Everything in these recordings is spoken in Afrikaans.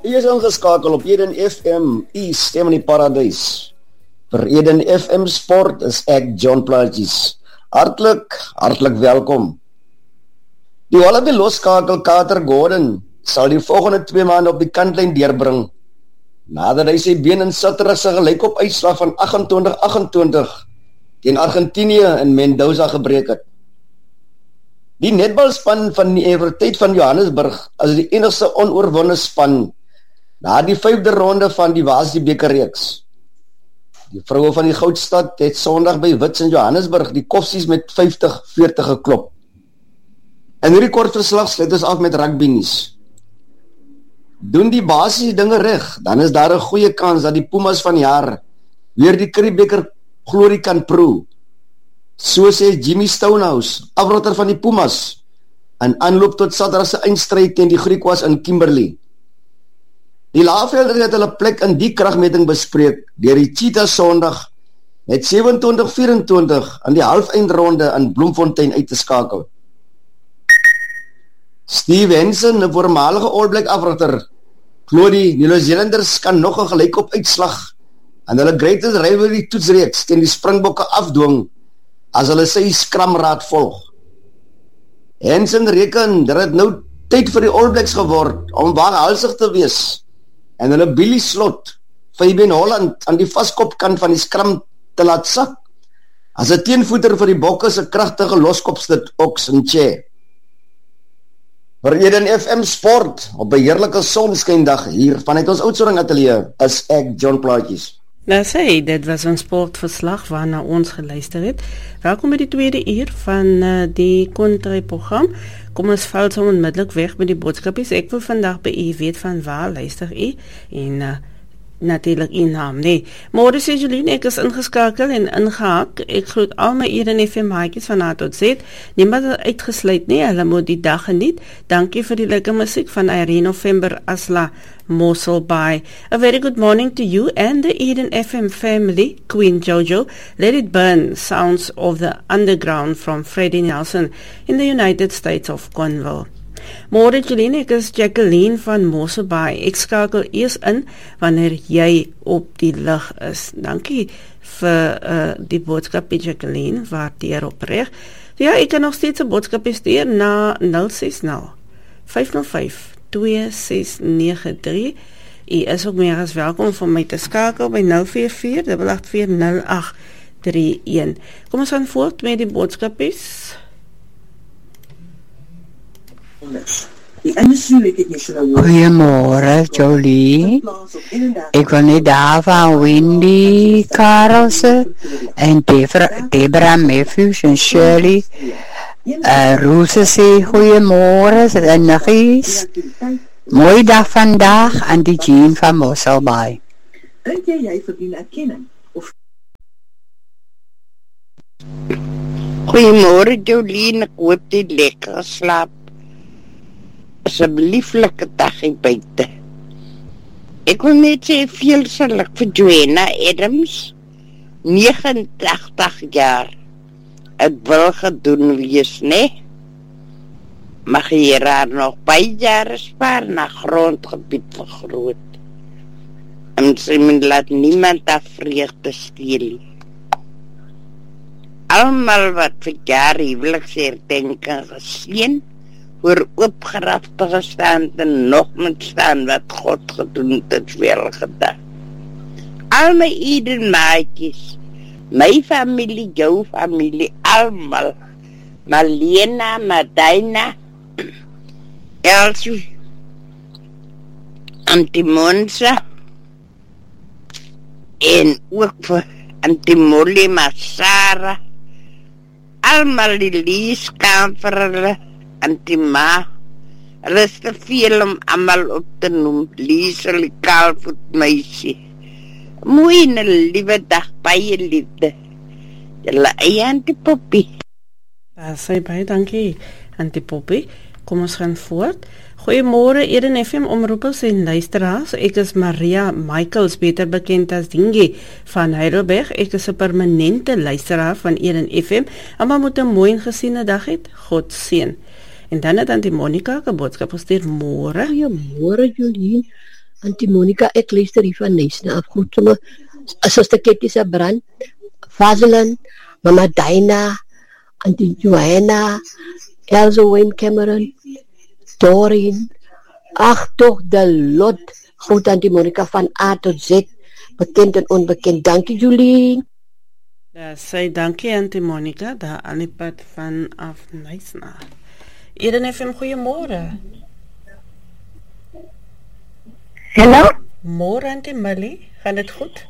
Jy is ingeskakel op Eden FM, u stem in die paradys. Vir Eden FM Sport is ek John Plaatjes. Hartlik welkom. Die Wallaby loskakel Carter Gordon sal die volgende 2 maande op die kantlyn deurbring, nadat hy sy been in Saterdag se gelykop uitslag van 28-28 teen Argentinië in Mendoza gebreek het. Die netbalspan van die Universiteit van Johannesburg is die enigste onoorwonde span na die 5de ronde van die Wasie bekerreeks. Die vroue van die Goudstad het Sondag by Wits in Johannesburg die Koffsies met 50-40 geklop. In hierdie kort verslag sluit ons af met rugby nuus. Doen die basiese dinge reg, dan is daar 'n goeie kans dat die Pumas van jaar weer die Currie-beker glorie kan proe. So sê Jimmy Stonehouse, afrotter van die Pumas, in aanloop tot Saterdag se eindstryd teen die Griquas in Kimberley. Die Laagvelders het hulle plek in die kragmeting bespreek deur die Cheetahs Sondag met 27-24 in die halfeindronde in Bloemfontein uit te skakel. Steve Henson, 'n voormalige All Black afrotter, glo die Nieu-Zeelanders kan nog 'n gelykop uitslag en hulle greatest rivalry toetsreeks teen die Springbokke afdwing as hulle sy skramraad volg. Henson reken dat het nou tyd vir die All Blacks geword om waghalsig te wees en hulle Billy Slot, Fabian Holland aan die vaskopkant van die skram te laat sak as 'n teenvoeter vir die Bokke se kragtige loskopstit Ox en Che. Vir Eden FM Sport op 'n heerlike sonskyndag hier vanuit ons Oudtshoorn ateljee is ek John Plaatjes. Nou sê, dit was een sportverslag waarna ons geluister het. Welkom by die tweede uur van die Country-program. Kom ons val so onmiddellik weg met die boodskapies. Ek wil vandag by u weet van waar luister u en natuurlijk in naam, nee. Môre sê Jolien, ek is ingeskakel en ingehaak. Ek groet al my Eden FM maatjies van A tot Z. Niemand is uitgesluit nie, hulle moet die dag geniet. Dankie vir die lekker musiek van Irene November Asla Mosselbaai. A very good morning to you and the Eden FM family, Queen Jojo. Let It Burn, Sounds of the Underground from Freddie Nelson in the United States of Cornwall. Môre Jolene, ek is Jacqueline van Mosselbaai. Ek skakel eers in wanneer jy op die lug is. Dankie vir die boodskap, Jacqueline, waardeer opreg. Ja, ek kan nog steeds 'n boodskap stuur na 060-505-2693. U is ook meer as welkom vir my te skakel by 044-884-0831. Kom ons gaan voort met die boodskapies. Goeiemôre Jolie, ek wil net daar van Wendy Carlsen en Debra Matthews en Shirley Roose sê goeiemôre, en Naggies, mooi dag vandag aan die Jean van Mosselbaai. Dink jy verdien erkenning? Goeiemôre Jolien, ek hoop jy lekker slaap. Is 'n lieflike dag hier buite. Ek wil net sê veel geluk vir Joanna Adams, 89 jaar. Het wil gedoen wees, nee? Mag jy haar nog baie jare spaar na grondgebied vergroot. En sy moet laat niemand haar vreugde steel. Almal wat vir jare huweliksherdenking geseën, oor opgerafte gestaan en nog moet staan wat God gedoen het wel gedaan. Al my Eden maatjies, my familie, jou familie, almal, Malena, Madina, Elsie, Antimonsa, en ook vir Antimolly, Masara, almal die leeskamp vir hulle, Antima, hulle is te veel om allemaal op te noem. Liesel, die kaalvoet meisie. Mooi en 'n liewe dag, baie liefde. Julle eie Antipoppie. Sê baie dankie, Antipoppie. Kom ons gaan voort. Goeiemôre Eden FM omroepers en luisteraars. Ek is Maria Michaels, beter bekend as Dingie van Heidelberg. Ek is 'n permanente luisteraar van Eden FM. Almal moet 'n mooi en gesiene dag hê. God seën. En dan het aan die Monica 'n boodskap gestuur môre. Goeiemôre Jolien. Auntie Monica, ek luister hier van Nysna af. Goed, sommer, Suster Ketty se brand, Vaseline, Mama Dina, Auntie Johanna, Elsa Wayne Cameron, Doreen, ach toch de lot. Goed, Auntie Monica, van A tot Z, bekend en onbekend. Dankie, Jolien. Ja, sê dankie, Auntie Monica, daar aan die pad vanaf Nysna. Eden FM, goeiemôre. Hallo? Môre, Auntie Millie, gaan dit goed?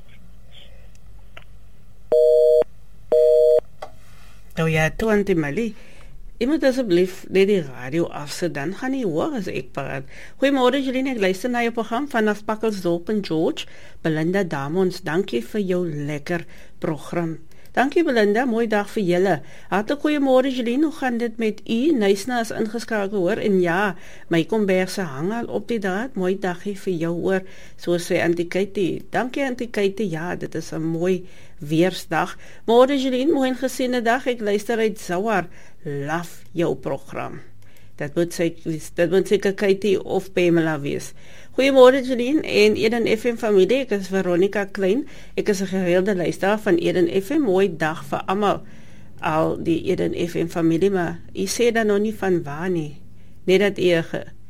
Nou ja, toe Auntie Millie, jy moet asseblief net die radio afsit, dan gaan jy hoor as ek praat. Goeiemôre Jolien, ek luister na jou program vanaf Pakkelsdorp en George. Belinda Damons, dankie vir jou lekker program. Dankie Belinda, mooi dag vir julle. Hartlik goeiemôre Jolien, hoe gaan dit met u? Nysna is ingeskakel hoor, en ja, my komberse hang al op die draad, mooi dagie vir jou hoor, so sê Auntie Katie. Dankie Auntie Katie, ja, dit is 'n mooi weersdag. Môre Jolien, mooi en gesiene dag, ek luister uit Zouar, laf jou program. Dat moet seker Katie of Pamela wees. Goeiemôre Jolien en Eden FM familie, ek is Veronica Klein, ek is 'n gereelde luisteraar van Eden FM, mooi dag vir almal, al die Eden FM familie, maar jy sê dan nog nie van waar nie, net dat jy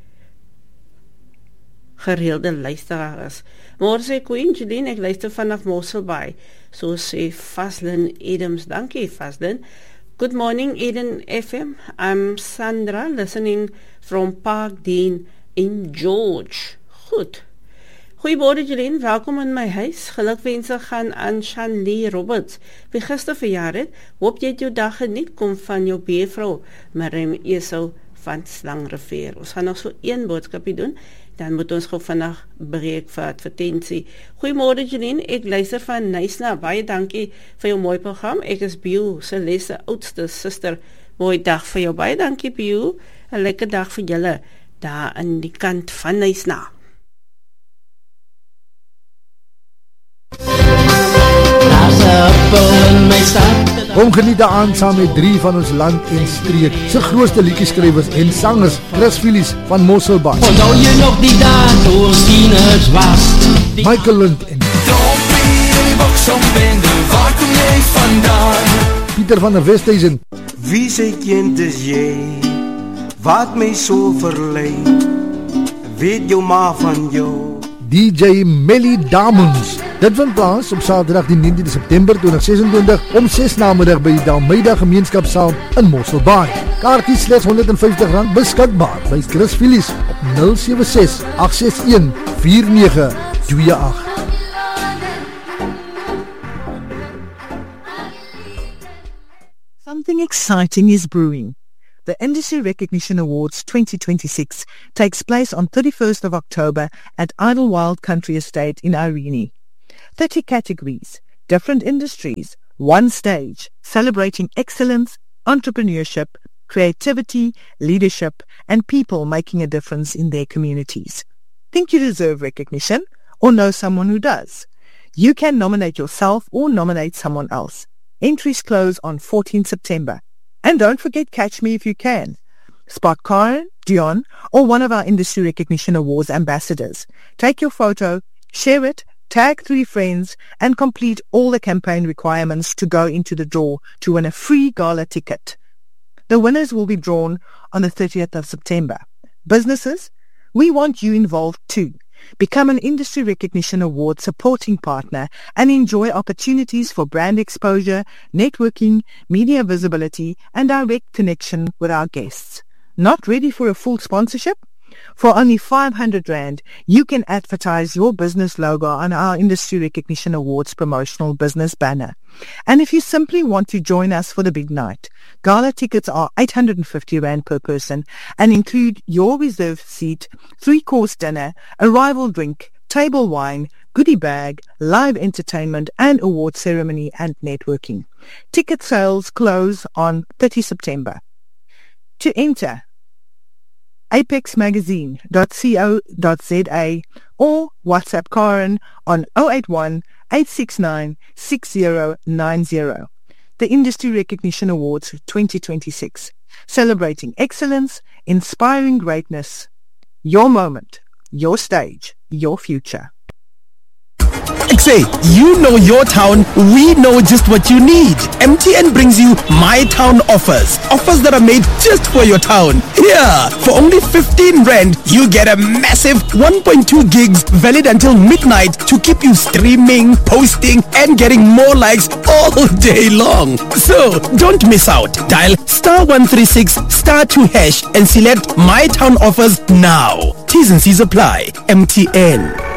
gereelde luisteraar is. Môre sê Queen Jolien, ek luister vanaf Mosselbaai, so sê Faslin Adams, dankie Faslin. Good morning Eden FM, I'm Sandra, listening from Park Dean in George. Goed. Goeiemôre Jolien, welkom in my huis. Gelukwense gaan aan Shanley Roberts, wie gister verjaar het. Hoop jy het jou dag geniet, kom van jou buurvrou, Marem Esau van Slangrivier. Ons gaan nog so een boodskapie doen, dan moet ons gou vandag breek vir advertensie. Goeiemôre Jolien, ek luister van Nysna, baie dankie vir jou mooi program. Ek is Bio, Celeste oudste suster. Mooi dag vir jou, baie dankie Bio. 'n Lekker dag vir julle daar aan die kant van Nysna. Kom geniet daaraan saam met 3 van ons land en streek se grootste liedjieskrywers en sangers, Chris Phillips van Mosselbaai. Onthou jy nog die dae toe ons tieners was? Michael Lund en waar kom jy vandaan? Pieter van der Westhuizen. Wie se kind is jy? Wat my so verlei? Weet jou ma van jou? DJ Melly Damons. Dit vind plaas op Saterdag die 19de September 2026 om 6 namiddag by die Dalmeida Gemeenskapsaal in Mosselbaai. Kaartjies slegs R150 beskikbaar by Chris Phillips op 076 861 4928. Something exciting is brewing. The Industry Recognition Awards 2026 takes place on 31st of October at Idlewild Country Estate in Irene. 30 categories, different industries, one stage, celebrating excellence, entrepreneurship, creativity, leadership, and people making a difference in their communities. Think you deserve recognition or know someone who does? You can nominate yourself or nominate someone else. Entries close on 14 September. And don't forget Catch Me If You Can. Spot Karen, Dion, or one of our Industry Recognition Awards ambassadors. Take your photo, share it, tag 3 friends, and complete all the campaign requirements to go into the draw to win a free gala ticket. The winners will be drawn on the 30th of September. Businesses, we want you involved too. Become an Industry Recognition Award supporting partner and enjoy opportunities for brand exposure, networking, media visibility, and direct connection with our guests. Not ready for a full sponsorship? For only R500, you can advertise your business logo on our Industry Recognition Awards promotional business banner. And if you simply want to join us for the big night, gala tickets are R850 per person and include your reserved seat, 3-course dinner, arrival drink, table wine, goodie bag, live entertainment and award ceremony and networking. Ticket sales close on 30 September. To enter, apexmagazine.co.za or WhatsApp Karen on 081-869-6090. The Industry Recognition Awards 2026, celebrating excellence, inspiring greatness. Your moment, your stage, your future. Say, you know your town, we know just what you need. MTN brings you My Town offers. Offers that are made just for your town. Here, for only 15 Rand, you get a massive 1.2 gigs valid until midnight to keep you streaming, posting, and getting more likes all day long. So, don't miss out. Dial *136 *2# and select My Town offers now. T's and C's apply. MTN.